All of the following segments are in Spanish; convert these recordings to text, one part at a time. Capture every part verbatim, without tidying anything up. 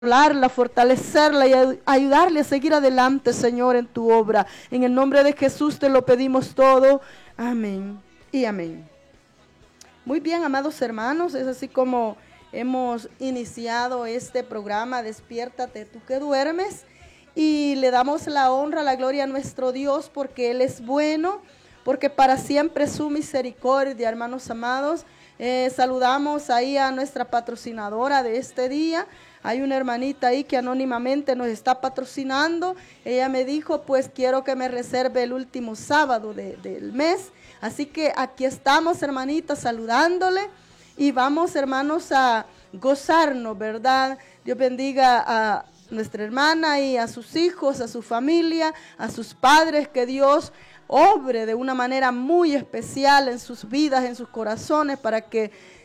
consolarla, fortalecerla y ayudarle a seguir adelante, Señor, en tu obra. En el nombre de Jesús te lo pedimos todo. Amén y amén. Muy bien, amados hermanos, es así como hemos iniciado este programa, Despiértate tú que duermes, y le damos la honra, la gloria a nuestro Dios porque Él es bueno, porque para siempre es su misericordia, hermanos amados. Eh, saludamos ahí a nuestra patrocinadora de este día. Hay una hermanita ahí que anónimamente nos está patrocinando. Ella me dijo, pues quiero que me reserve el último sábado de, del mes. Así que aquí estamos, hermanitas, saludándole. Y vamos, hermanos, a gozarnos, ¿verdad? Dios bendiga a nuestra hermana y a sus hijos, a su familia, a sus padres, que Dios obre de una manera muy especial en sus vidas, en sus corazones, para que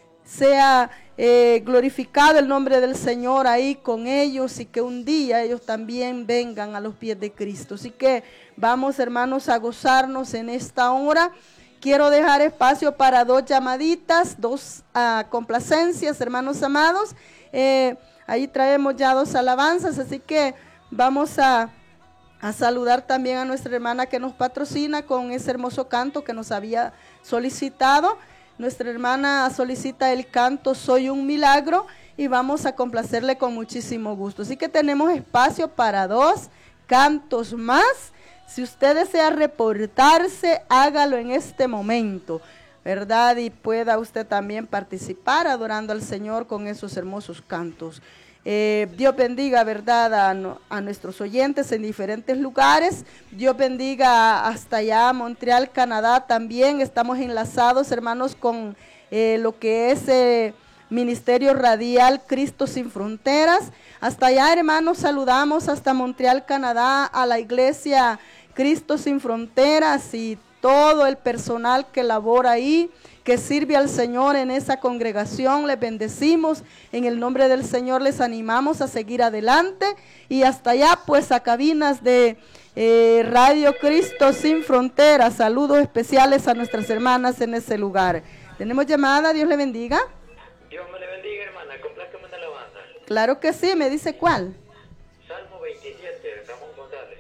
sea eh, glorificado el nombre del Señor ahí con ellos y que un día ellos también vengan a los pies de Cristo. Así que vamos, hermanos, a gozarnos en esta hora. Quiero dejar espacio para dos llamaditas, dos uh, complacencias, hermanos amados. Eh, ahí traemos ya dos alabanzas, así que vamos a, a saludar también a nuestra hermana que nos patrocina con ese hermoso canto que nos había solicitado. Nuestra hermana solicita el canto Soy un Milagro y vamos a complacerle con muchísimo gusto. Así que tenemos espacio para dos cantos más. Si usted desea reportarse, hágalo en este momento, ¿verdad? Y pueda usted también participar adorando al Señor con esos hermosos cantos. Eh, Dios bendiga, ¿verdad?, a, no, a nuestros oyentes en diferentes lugares. Dios bendiga hasta allá, Montreal, Canadá. También estamos enlazados, hermanos, con eh, lo que es eh, Ministerio Radial Cristo Sin Fronteras. Hasta allá, hermanos, saludamos hasta Montreal, Canadá, a la iglesia Cristo Sin Fronteras y todo el personal que labora ahí, que sirve al Señor en esa congregación. Les bendecimos en el nombre del Señor, les animamos a seguir adelante y hasta allá pues a cabinas de eh, Radio Cristo Sin Fronteras. Saludos especiales a nuestras hermanas en ese lugar. ¿Tenemos llamada? Dios le bendiga. Dios me le bendiga, hermana. Complázcame una alabanza. Claro que sí, me dice cuál. Salmo veintisiete, Ramón González.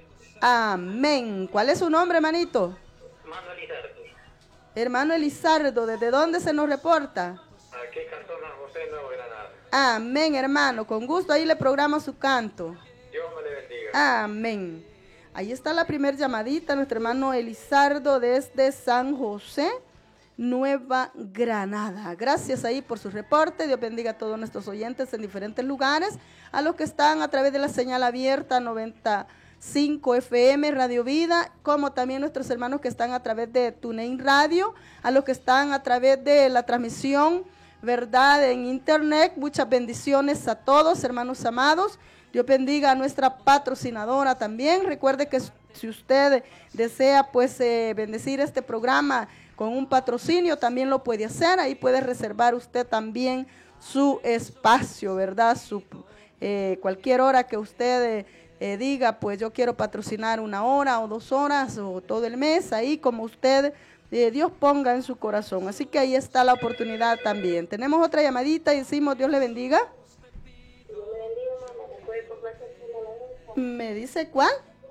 Amén. ¿Cuál es su nombre, hermanito? Hermano Elizardo. Hermano Elizardo, ¿desde dónde se nos reporta? Aquí, Cantón San José, Nuevo Granada. Amén, hermano. Con gusto ahí le programa su canto. Dios me le bendiga. Amén. Ahí está la primera llamadita, nuestro hermano Elizardo desde San José, Nueva Granada. Gracias ahí por su reporte. Dios bendiga a todos nuestros oyentes en diferentes lugares, a los que están a través de la señal abierta noventa y cinco F M Radio Vida, como también nuestros hermanos que están a través de TuneIn Radio, a los que están a través de la transmisión, verdad, en internet. Muchas bendiciones a todos, hermanos amados. Dios bendiga a nuestra patrocinadora también. Recuerde que si usted desea pues eh, bendecir este programa con un patrocinio, también lo puede hacer. Ahí puede reservar usted también su espacio, verdad, su eh, cualquier hora que usted eh, Eh, diga, pues yo quiero patrocinar una hora o dos horas o todo el mes, ahí como usted, eh, Dios ponga en su corazón. Así que ahí está la oportunidad también. Tenemos otra llamadita y decimos, Dios le bendiga. Dios le bendiga, mamá. ¿Me puede complacer con la alabanza? ¿Me dice cuál?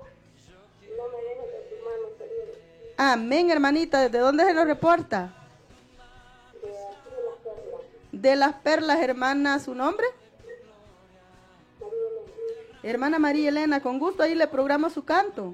No me dejes de tu mano, Señor. Amén, hermanita. ¿Desde dónde se nos reporta? De aquí de las perlas. De las perlas, hermana, ¿su nombre? Hermana María Elena, con gusto ahí le programo su canto.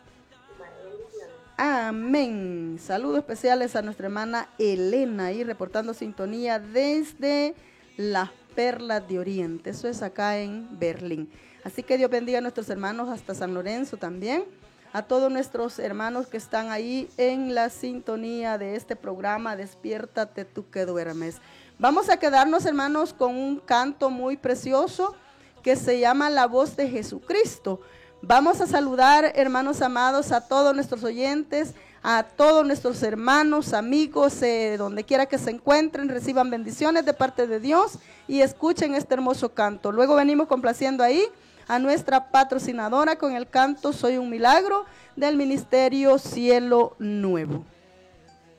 Amén. Saludos especiales a nuestra hermana Elena, ahí reportando sintonía desde las Perlas de Oriente. Eso es acá en Berlín. Así que Dios bendiga a nuestros hermanos hasta San Lorenzo también. A todos nuestros hermanos que están ahí en la sintonía de este programa, Despiértate tú que duermes. Vamos a quedarnos, hermanos, con un canto muy precioso que se llama La Voz de Jesucristo. Vamos a saludar, hermanos amados, a todos nuestros oyentes, a todos nuestros hermanos, amigos, eh, donde quiera que se encuentren, reciban bendiciones de parte de Dios y escuchen este hermoso canto. Luego venimos complaciendo ahí a nuestra patrocinadora con el canto Soy un Milagro del Ministerio Cielo Nuevo.